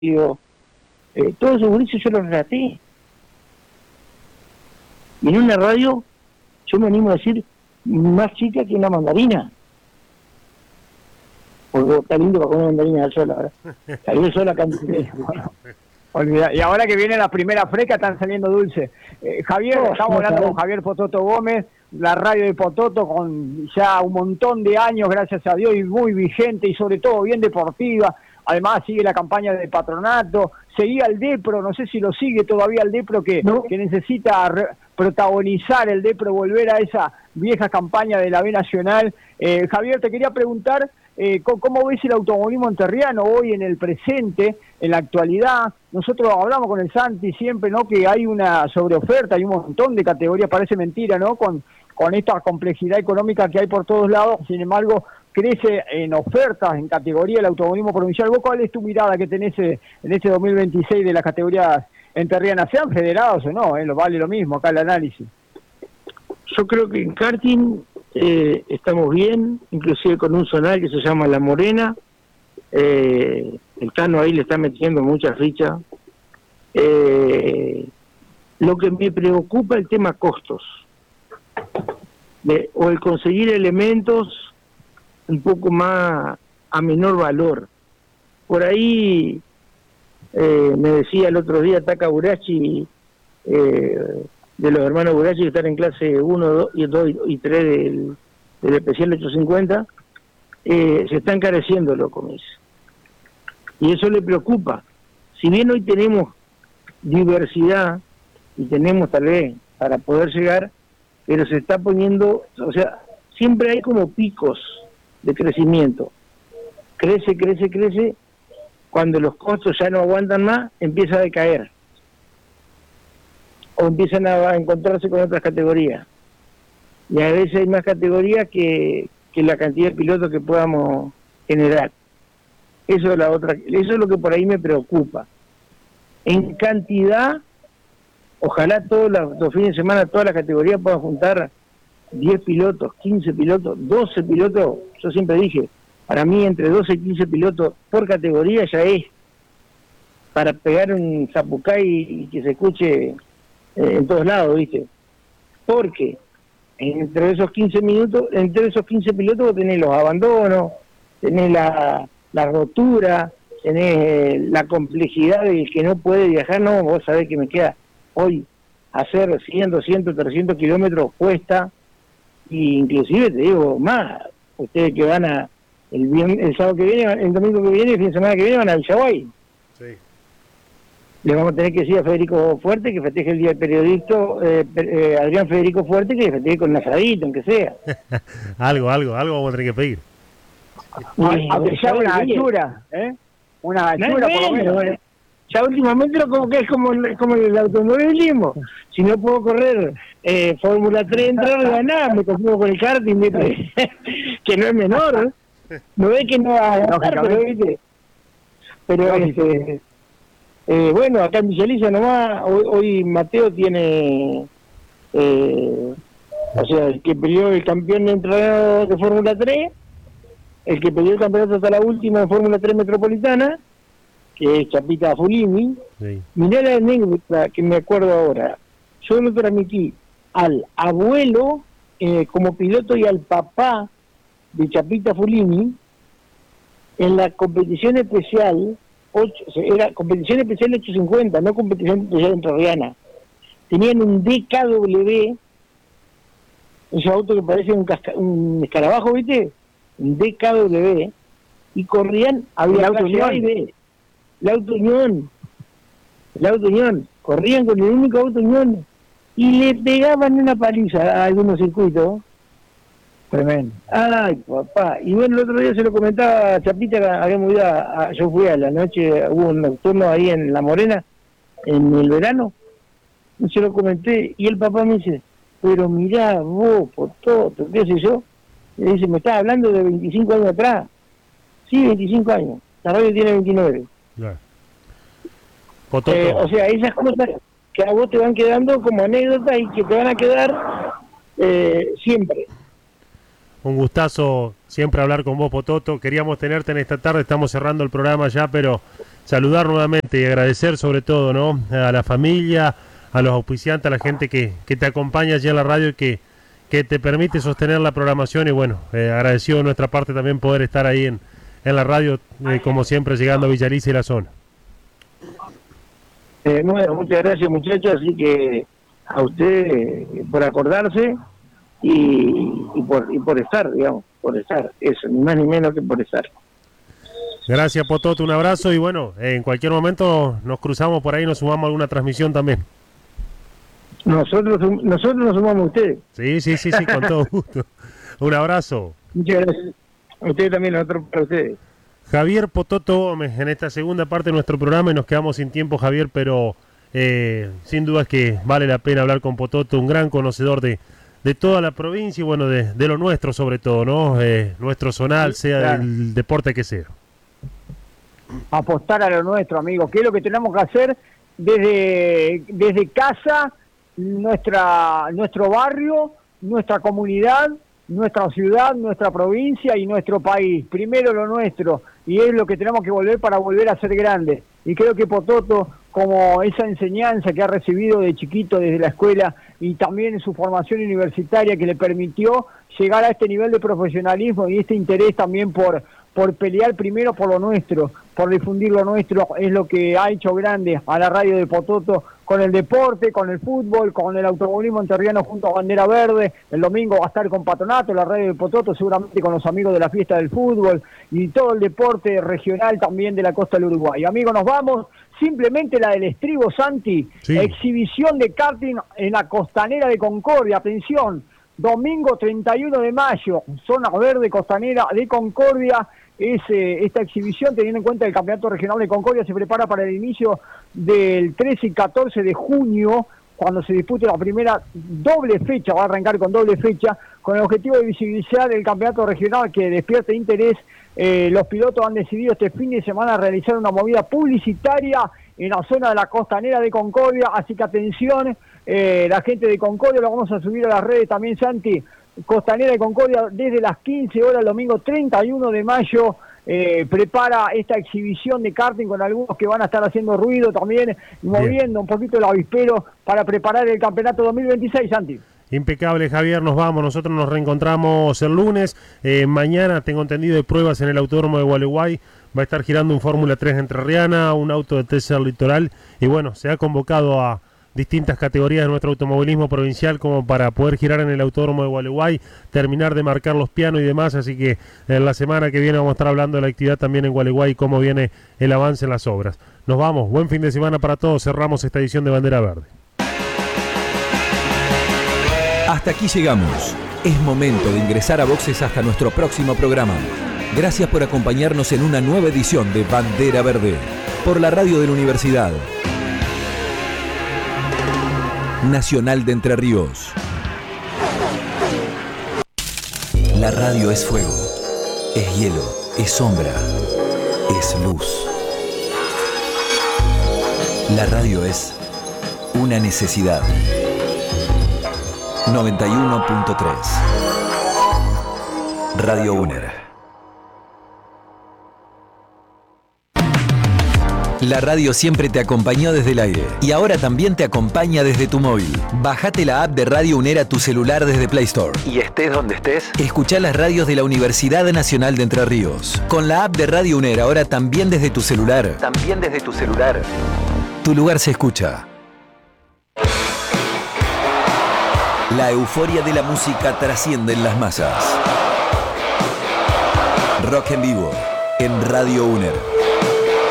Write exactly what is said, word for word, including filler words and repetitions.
eh, todos esos gurises yo los relaté. Y en una radio, yo me animo a decir, más chica que una mandarina. Porque está lindo para comer mandarina al sol, ahora. Salió sola acá en bueno. Olvida. Y ahora que vienen las primeras frescas, están saliendo dulces. Eh, Javier, Oh, estamos no hablando sabes. con Javier Pototo Gómez, la radio de Pototo, con ya un montón de años, gracias a Dios, y muy vigente, y sobre todo bien deportiva. Además sigue la campaña del patronato, seguía el DEPRO, no sé si lo sigue todavía el DEPRO, que, No. que necesita re- protagonizar el DEPRO, volver a esa vieja campaña de la B Nacional. Eh, Javier, te quería preguntar, eh, ¿cómo, ¿cómo ves el automovilismo enterriano hoy en el presente, en la actualidad? Nosotros hablamos con el Santi siempre, ¿no?, que hay una sobreoferta, hay un montón de categorías, parece mentira, ¿no?, con, con esta complejidad económica que hay por todos lados. Sin embargo, crece en ofertas, en categoría el automovilismo provincial. ¿Vos cuál es tu mirada que tenés en este dos mil veintiséis de las categorías enterrianas, sean federados o no? ¿eh? Lo vale lo mismo acá el análisis. Yo creo que en karting eh, estamos bien, inclusive con un zonal que se llama La Morena. Eh, el Cano ahí le está metiendo muchas fichas. Eh, lo que me preocupa es el tema costos. De, o el conseguir elementos un poco más a menor valor. Por ahí eh, me decía el otro día Taka Burachi, eh, de los hermanos Burachi, que están en clase uno, dos y, dos y tres del, del especial ochocientos cincuenta, eh, se está encareciendo, loco, me dice. Y eso le preocupa. Si bien hoy tenemos diversidad y tenemos tal vez para poder llegar, pero se está poniendo, o sea, siempre hay como picos de crecimiento. Crece, crece, crece, cuando los costos ya no aguantan más, empieza a decaer. O empiezan a encontrarse con otras categorías. Y a veces hay más categorías que, que la cantidad de pilotos que podamos generar. Eso es la otra, eso es lo que por ahí me preocupa. En cantidad, ojalá todos los, los fines de semana todas las categorías puedan juntar diez pilotos, quince pilotos, doce pilotos. Yo siempre dije, para mí entre doce y quince pilotos por categoría ya es para pegar un zapucay y que se escuche eh, en todos lados, ¿viste? Porque entre esos quince minutos, entre esos quince pilotos vos tenés los abandonos, tenés la, la rotura, tenés eh, la complejidad del que no puede viajar. No, vos sabés que me queda hoy hacer cien, doscientos, trescientos kilómetros cuesta, y inclusive te digo más, ustedes que van a el, viernes, el sábado que viene, el domingo que viene, el fin de semana que viene van a Villaguay. Sí. Le vamos a tener que decir a Federico Fuerte que festeje el Día del Periodista, eh, eh, Adrián Federico Fuerte, que festeje con un asadito, aunque sea. algo, algo, algo vamos a tener que pedir. Ay, aunque sea una altura, ¿eh? Una altura, no, por lo menos. Bueno, ya últimamente lo como que es como el, como el automovilismo. Si no puedo correr eh, Fórmula tres, entrar, ganar, me confundo con el karting, ¿viste? Que no es menor. No es que no va a ganar, pero, ¿viste? Pero este, eh, bueno, acá en Villaliza nomás, hoy, hoy Mateo tiene, eh, o sea, el que peleó el campeón de entrenador de Fórmula tres, el que peleó el campeonato hasta la última de Fórmula tres Metropolitana, que es Chapita Fulini. Sí. Mirá la anécdota que me acuerdo ahora. Yo lo transmití al abuelo eh, como piloto y al papá de Chapita Fulini en la competición especial, ocho, era competición especial ochocientos cincuenta, no competición especial entrerriana. Tenían un D K W, ese auto que parece un, casca, un escarabajo, ¿viste? Un D K W, y corrían, había auto A y B. El auto Unión, el auto Unión, corrían con el único auto Unión y le pegaban una paliza a algunos circuitos. Tremendo. Ay, papá. Y bueno, el otro día se lo comentaba a Chapita, habíamos ido a, a, yo fui a la noche, hubo un nocturno ahí en La Morena, en el verano, y se lo comenté, y el papá me dice, pero mirá vos, por todo, ¿qué sé yo? Le dice, me estás hablando de veinticinco años atrás. Sí, veinticinco años. La radio tiene veintinueve. Claro. Eh, o sea, esas cosas que a vos te van quedando como anécdotas y que te van a quedar eh, siempre. Un gustazo siempre hablar con vos, Pototo. Queríamos tenerte en esta tarde, estamos cerrando el programa ya, pero saludar nuevamente y agradecer sobre todo, ¿no?, a la familia, a los auspiciantes, a la gente que, que te acompaña allí en la radio y que, que te permite sostener la programación. Y bueno, eh, agradecido de nuestra parte también poder estar ahí en, en la radio, eh, como siempre, llegando a Villaliza y la zona. Eh, bueno, muchas gracias, muchachos, así que a usted eh, por acordarse y, y, por, y por estar, digamos, por estar, eso, ni más ni menos que por estar. Gracias, Pototo, un abrazo y bueno, eh, en cualquier momento nos cruzamos por ahí, nos sumamos a alguna transmisión también. Nosotros nosotros nos sumamos a ustedes. Sí, sí, sí, sí, con todo gusto. Un abrazo. Muchas gracias. Ustedes también, nosotros para ustedes. Javier Pototo Gómez, en esta segunda parte de nuestro programa, y nos quedamos sin tiempo, Javier, pero eh, sin duda es que vale la pena hablar con Pototo, un gran conocedor de, de toda la provincia y bueno, de, de lo nuestro sobre todo, ¿no? Eh, nuestro zonal, sea claro, del deporte que sea. apostar a lo nuestro, amigos, que es lo que tenemos que hacer desde, desde casa, nuestra nuestro barrio, nuestra comunidad, nuestra ciudad, nuestra provincia y nuestro país. Primero lo nuestro, y es lo que tenemos que volver para volver a ser grandes. Y creo que Pototo, como esa enseñanza que ha recibido de chiquito desde la escuela y también en su formación universitaria que le permitió llegar a este nivel de profesionalismo y este interés también por, por pelear primero por lo nuestro, por difundir lo nuestro, es lo que ha hecho grande a la radio de Pototo, con el deporte, con el fútbol, con el automovilismo enterriano junto a Bandera Verde. El domingo va a estar con Patronato, la radio de Pototo, seguramente con los amigos de la fiesta del fútbol y todo el deporte regional también de la costa del Uruguay. Amigos, nos vamos. Simplemente la del estribo, Santi, sí. Exhibición de karting en la costanera de Concordia. Atención, domingo treinta y uno de mayo, zona verde costanera de Concordia. Es, eh, esta exhibición, teniendo en cuenta el Campeonato Regional de Concordia, se prepara para el inicio del trece y catorce de junio, cuando se dispute la primera doble fecha, va a arrancar con doble fecha, con el objetivo de visibilizar el Campeonato Regional que despierte interés. Eh, los pilotos han decidido este fin de semana realizar una movida publicitaria en la zona de la costanera de Concordia, así que atención, eh, la gente de Concordia, lo vamos a subir a las redes también, Santi. Costanera de Concordia desde las quince horas el domingo treinta y uno de mayo eh, prepara esta exhibición de karting con algunos que van a estar haciendo ruido también, moviendo Bien. un poquito el avispero para preparar el campeonato dos mil veintiséis, Santi. Impecable, Javier, nos vamos, nosotros nos reencontramos el lunes, eh, mañana tengo entendido de pruebas en el Autódromo de Gualeguay, va a estar girando un Fórmula tres entrerriana, un auto de T C R Litoral y bueno, se ha convocado a distintas categorías de nuestro automovilismo provincial como para poder girar en el Autódromo de Gualeguay, terminar de marcar los pianos y demás, así que en la semana que viene vamos a estar hablando de la actividad también en Gualeguay y cómo viene el avance en las obras. Nos vamos, buen fin de semana para todos, cerramos esta edición de Bandera Verde. Hasta aquí llegamos, es momento de ingresar a boxes hasta nuestro próximo programa. Gracias por acompañarnos en una nueva edición de Bandera Verde, por la radio de la Universidad Nacional de Entre Ríos. La radio es fuego, es hielo, es sombra, es luz. La radio es una necesidad. noventa y uno punto tres Radio UNER. La radio siempre te acompañó desde el aire y ahora también te acompaña desde tu móvil. Bájate la app de Radio UNER a tu celular desde Play Store. Y estés donde estés, escuchá las radios de la Universidad Nacional de Entre Ríos. Con la app de Radio UNER ahora también desde tu celular. También desde tu celular. Tu lugar se escucha. La euforia de la música trasciende en las masas. Rock en vivo en Radio UNER.